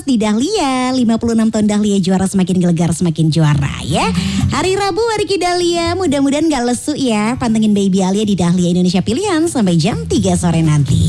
di Dahlia. 56 tahun Dahlia juara semakin gelegar semakin juara ya. Hari Rabu Wariki Dahlia, mudah-mudahan gak lesu ya. Pantengin Baby Alia di Dahlia Indonesia Pilihan sampai jam 3 sore nanti.